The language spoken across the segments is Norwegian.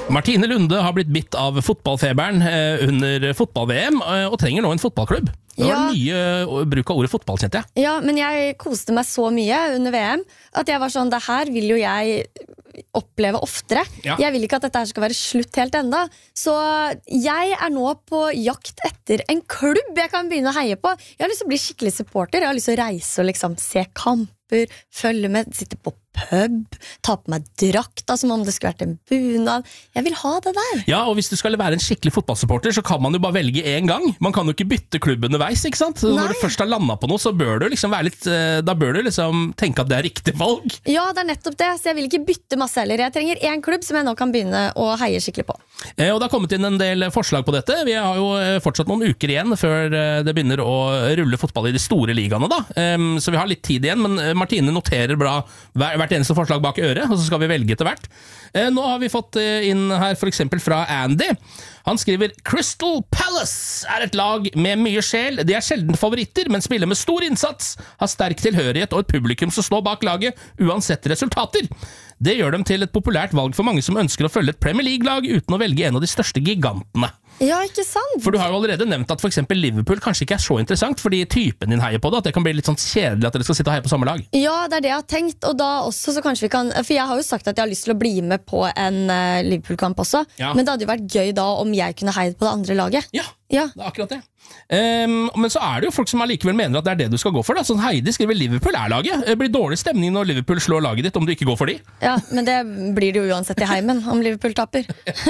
Martine Lunde har blitt bitt av fotballfeberen under fotball-VM og trenger nå en fotballklubb. Det var mye bruk av ordet fotball, kjente jeg. Ja, men jeg koste meg så mye under VM at jeg var sånn, det her vil jo jeg oppleve oftere. Ja. Jeg vil ikke at dette her skal være slutt helt enda. Så jeg er nå på jakt etter en klubb jeg kan begynne å heie på. Jeg har lyst til å bli skikkelig supporter. Jeg har lyst til å reise og liksom se kamper, følge med, sitte på pub, ta på meg drakta som om det skulle vært en bunad. Jeg vil ha det der. Ja, og hvis du skal være en skikkelig fotballsupporter, så kan man jo bare velge en gang. Man kan jo ikke bytte klubb underveis, ikke sant? Så når du først har landet på noe, så bør du liksom være litt, da bør du liksom tenke at det er riktig valg. Ja, det er nettopp det, så jeg vil ikke bytte masse heller. Jeg trenger en klubb som jeg nå kan begynne å heie skikkelig på. Og det har kommet inn en del forslag på dette. Vi har jo fortsatt noen uker igjen før det begynner å rulle fotball i de store ligaene da. Så vi har litt tid igjen, men Martine noterer bra hvert eneste forslag bak øret, og så skal vi velge etter hvert. Nå har vi fått inn her for eksempel fra Andy. Han skriver Crystal Palace er et lag med mye sjel. De er sjelden favoritter, men spiller med stor innsats, har sterk tilhørighet og et publikum som står bak laget, uansett resultater. Det gjør dem til et populært valg for mange som ønsker å følge et Premier League-lag uten å velge en av de største gigantene. Ja, ikke sant? For du har jo allerede nevnt at for eksempel Liverpool kanskje ikke er så interessant, fordi typen din heier på det, at det kan bli litt sånn kjedelig at dere skal sitte og heie på samme lag. Ja, det er det jeg har tenkt, og da også så kanskje vi kan, for jeg har jo sagt at jeg har lyst til å bli med på en Liverpool-kamp også, men det hadde jo vært gøy da om jeg kunne heie på det andre laget. Ja, det er akkurat det. Men så er det jo folk som allikevel mener at det er det du skal gå for da. Sånn Heidi skriver Liverpool er laget. Det blir dårlig stemning når Liverpool slår laget ditt om du ikke går for de. Ja, men det blir det jo uansett i heimen om Liverpool taper.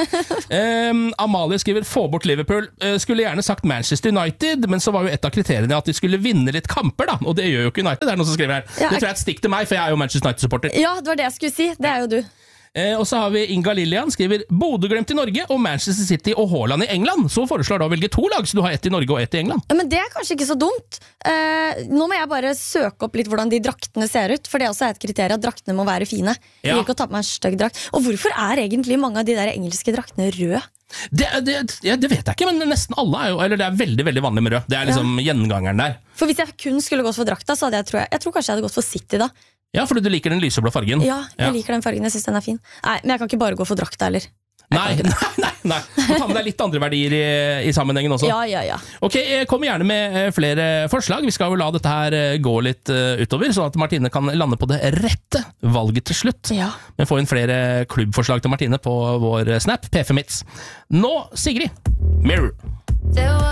Amalie skriver få bort Liverpool. Skulle gjerne sagt Manchester United, men så var jo et av kriteriene at de skulle vinne litt kamper da, og det gjør jo ikke United. Det er noen som skriver her. Det tror jeg er et stikk til meg, for jeg er jo Manchester United-supporter. Ja, det var det jeg skulle si. Det er jo du. Og så har vi Inga Lillian skriver Bodø-Glimt i Norge og Manchester City og Haaland i England. Så foreslår da å velge 2 lag, så du har ett i Norge og ett i England. Ja, men det er kanskje ikke så dumt. Nå må jeg bare søke opp litt hvordan de draktene ser ut, for det er også et kriterium at draktene må være fine. Jeg vil ikke ta på meg en stygg drakt. Og hvorfor er egentlig mange av de der engelske draktene røde? Det vet jeg ikke, men nesten alle er jo, eller det er veldig, veldig vanlig med rød. Det er liksom gjengangeren der. For hvis jeg kun skulle gått for drakta, så hadde jeg tror kanskje jeg hadde gått for City da. Ja, fordi du liker den lyseblå fargen. Ja, jeg liker den fargen, jeg synes den er fin. Nei, men jeg kan ikke bare gå for drakta heller. Nei. Du tar med deg litt andre verdier i sammenhengen også. Ja. Ok, kom gjerne med flere forslag. Vi skal jo la dette her gå litt utover, sånn at Martine kan lande på det rette valget til slutt. Ja. Men få inn flere klubbforslag til Martine på vår Snap, P5 Hits. Nå, Sigrid, Mirror.